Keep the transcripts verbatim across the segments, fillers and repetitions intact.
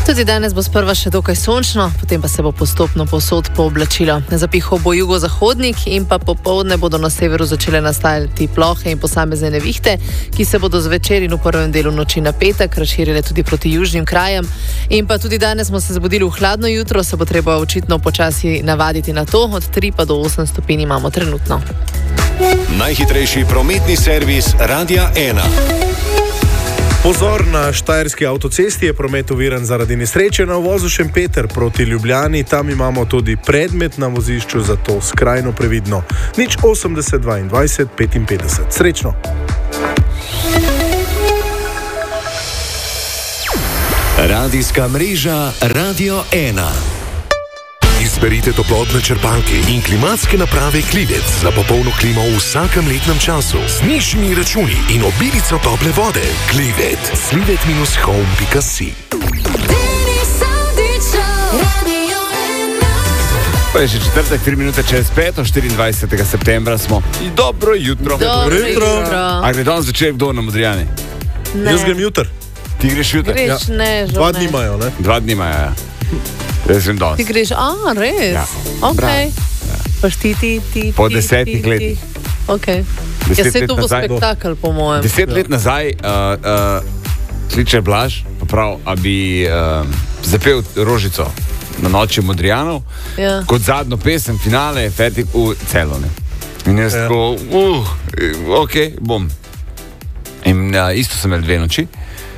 Tudi danes bo sprva še dokaj sončno, potem pa se bo postopno povsod pooblačilo. Zapihal bo jugozahodnik in pa popoldne bodo na severu začele nastajati plohe in posamezne nevihte, ki se bodo zvečer in v prvem delu noči na petek razširile tudi proti južnim krajem. In pa tudi danes smo se zbudili v hladno jutro, se bo treba očitno počasi navaditi na to, od tri pa do osem stopinj imamo trenutno. Najhitrejši prometni servis Radia ena. Pozor, na štajerski avtocesti je promet oviran zaradi nesreče na uvozu Šempeter proti Ljubljani. Tam imamo tudi predmet na vozišču, zato skrajno previdno. Nič osemdeset dvaindvajset petinpetdeset. Srečno! Radijska mreža Radio ena. Izberite toplotne črpalke in klimatske naprave Klivec za popolno klimo v vsakem letnem času. Z nižjimi računi in obilico tople vode. Klivet. slivet dash home pika si. Pa je že četrtek, tri minute čez pet, štiriindvajsetega septembra smo. Dobro jutro. Dobro jutro. A gre danes začel kdo na Modrijani? Ne. Jaz grem jutr. Ti greš jutr? Greš, Ja. ne, žal Dva ne. dni imajo, ne? Dva dni imajo, ja. Jaz grem danes. Ti greš, a, res? Ja. Ok. Bravo. Paš ti, ti, ti, Po ti, desetih ti, letih. ti. Ok. Deset Ja, se let to bo nazaj. spektakel, po mojem. Deset let nazaj uh, uh, kliče Blaž, pa prav, a bi uh, zapel Rožico na noči Modrijanov, Ja. kot zadnjo pesem, finale, fertik v Celone. In jaz Ja. tako, uh, ok, bom. In uh, isto sem imel dve noči.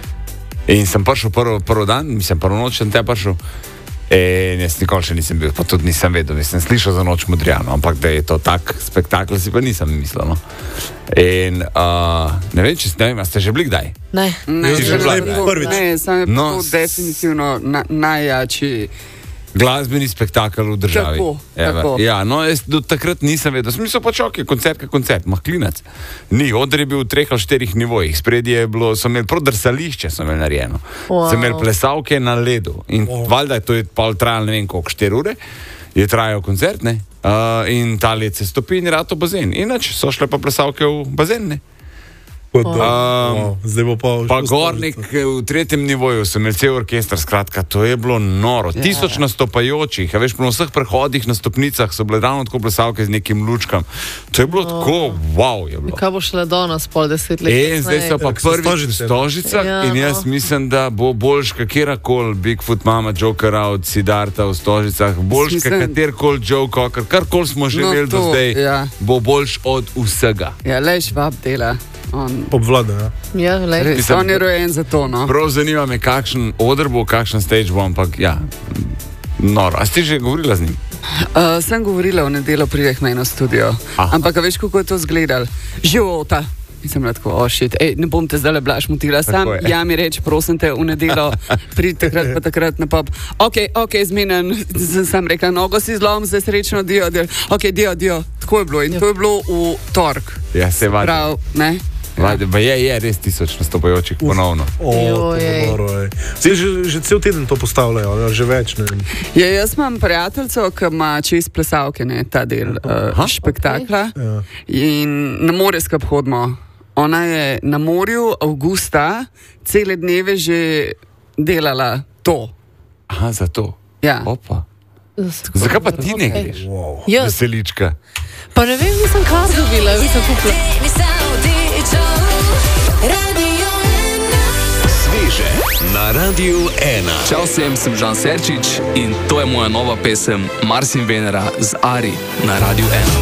In sem prišel prvo, prvo dan, mislim, prvo noč sem te prišel. In jaz nikoli še nisem bil, pa tudi nisem vedel, nisem slišal za noč Modrijano, ampak da je to tak spektakel, si pa nisem mislil. No. In uh, ne vem, če ne vem, a ste že bili kdaj? Ne. Ne, Ti že že zdaj lahko- prvič. Ne, sam je No, no, to definitivno na, najjači. Glasbeni spektakel v državi. Tako, Evo. tako. Ja, no, jaz do takrat nisem vedel. Sem mislil pač, ok, koncert, kaj koncert, mahklinac. Ni, oder je bil v treh ali štirih nivojih. Spredje je bilo, so imeli prav drsališče, so imeli narejeno. Wow. So imeli plesavke na ledu. In wow. valjda, to je pol trajalo, ne vem koliko, štiri ure, je trajal koncert, ne? Uh, in ta led se stopi in je rato bazen. Inače so šle pa plesavke v bazen, ne? Um, Um, Zdaj bo pa... Pa gornik v tretjem nivoju, sem imel cel orkester, skratka, to je bilo noro. Ja. Tisoč nastopajočih, a veš, po vseh prehodih na stopnicah so bile ravno tako plesalke z nekim lučkam. To je bilo oh. tako, wow je bilo. Kaj bo šele do nas pol deset let? In zdaj so pa Ja, ko so prvi v Stožice. Stožicah Ja, in jaz no. mislim, da bo boljš kakerakoli Bigfoot Mama, Joker Out, Siddharta v Stožicah, boljš Mislim- katerikoli Joe Cocker, karkoli smo že No, imeli do to, zdaj, ja. bo boljš od vsega. Ja, leš vab dela. On, Obvlada, ja. Ja, lej. res, Mislim, on je rojen za to, no. Prav zanima me, kakšen oder bo, kakšen stage bo, ampak ja, noro. A ste že govorila z njim? Uh, sem govorila v nedeljo, prideh meni v studio. Aha. Ampak a veš, kako je to izgledalo? Života. In sem bila tako, oh shit, ej, ne bom te zdaj le blaš motila, sam Tako je. ja mi reč, prosim te, v nedeljo, prid takrat pa takrat na pop. Ok, ok, zmenen, sem rekla, nogo si zlom, zdaj srečno, dio, dio. Ok, dio, dio. Tako je bilo in to je bilo v tork. Ja, se vadi. Prav, ne? Vadi, pa je, je res tisoč nastopajočih ponovno. O, to bo Joj. noro, ej. Zdaj že, že cel teden to postavljajo, ja, že več, ne vem. Ja, jaz imam prijateljico, ki ima čist plesalke, ne, ta del uh, Aha. spektakla. Ja. In na morje skup hodimo. Ona je na morju avgusta cele dneve že delala to. Aha, zato. Ja. Opa. Zakaj pa ti ne greš? Wow. Jaz, Veselička. pa ne vem, nisem kar dobila, nisem kupila. Sveže na Radiu ena. Čau vsem, sem Žan Serčič in to je moja nova pesem Mars in Venera z Ari na Radiu ena.